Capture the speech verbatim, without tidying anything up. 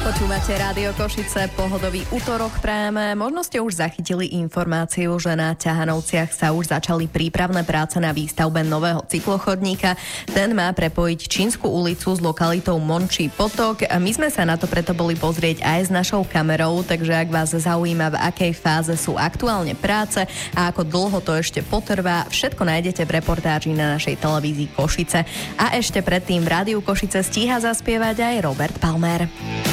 Počúvate Rádio Košice, pohodový utorok prajeme. Možno ste už zachytili informáciu, že na Ťahanovciach sa už začali prípravné práce na výstavbe nového cyklochodníka. Ten má prepojiť Čínsku ulicu s lokalitou Mončí potok. My sme sa na to preto boli pozrieť aj s našou kamerou, takže ak vás zaujíma, v akej fáze sú aktuálne práce a ako dlho to ešte potrvá, všetko nájdete v reportáži na našej televízii Košice. A ešte predtým v Rádiu Košice stíha zaspievať aj Robert Palmer.